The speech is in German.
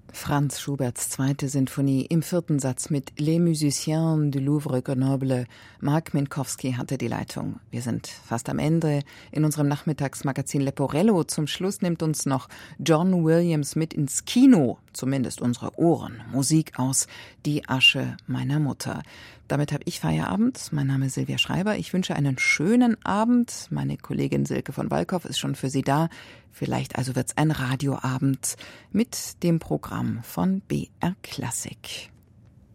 Franz Schuberts 2. Sinfonie im 4. Satz mit Les Musiciens du Louvre Grenoble. Marc Minkowski hatte die Leitung. Wir sind fast am Ende in unserem Nachmittagsmagazin Leporello. Zum Schluss nimmt uns noch John Williams mit ins Kino, zumindest unsere Ohren. Musik aus Die Asche meiner Mutter. Damit habe ich Feierabend. Mein Name ist Silvia Schreiber. Ich wünsche einen schönen Abend. Meine Kollegin Silke von Walkow ist schon für Sie da. Vielleicht also wird's ein Radioabend mit dem Programm von BR Klassik.